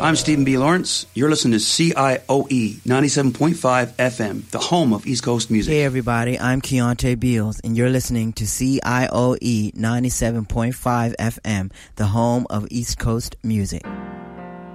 I'm Stephen B. Lawrence. You're listening to CIOE 97.5 FM, the home of East Coast music. Hey, everybody. I'm Keontae Beals, and you're listening to CIOE 97.5 FM, the home of East Coast music.